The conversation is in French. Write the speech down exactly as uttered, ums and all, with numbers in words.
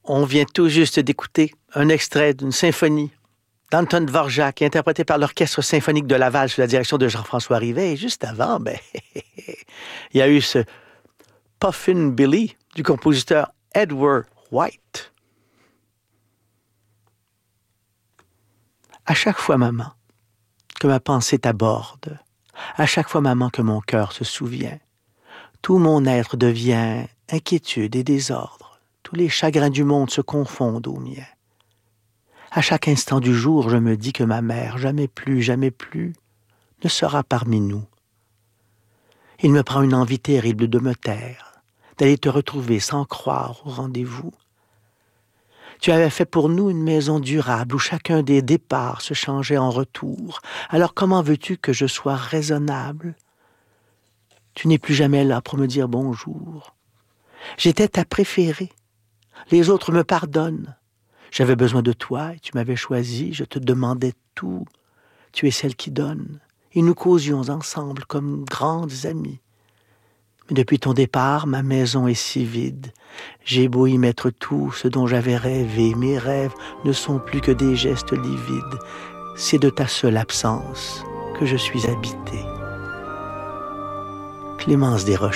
On vient tout juste d'écouter un extrait d'une symphonie d'Anton Dvorak, interprétée par l'Orchestre symphonique de Laval sous la direction de Jean-François Rivet. Et juste avant, ben, il y a eu ce Puffin Billy du compositeur Edward White. À chaque fois, maman, que ma pensée t'aborde, à chaque fois, maman, que mon cœur se souvient, tout mon être devient inquiétude et désordre. Tous les chagrins du monde se confondent aux miens. À chaque instant du jour, je me dis que ma mère, jamais plus, jamais plus, ne sera parmi nous. Il me prend une envie terrible de me taire, d'aller te retrouver sans croire au rendez-vous. Tu avais fait pour nous une maison durable où chacun des départs se changeait en retour. Alors comment veux-tu que je sois raisonnable? Tu n'es plus jamais là pour me dire bonjour. J'étais ta préférée. Les autres me pardonnent. J'avais besoin de toi et tu m'avais choisi. Je te demandais tout. Tu es celle qui donne. Et nous causions ensemble comme grandes amies. Mais depuis ton départ, ma maison est si vide. J'ai beau y mettre tout ce dont j'avais rêvé. Mes rêves ne sont plus que des gestes livides. C'est de ta seule absence que je suis habité. Clémence Desroches.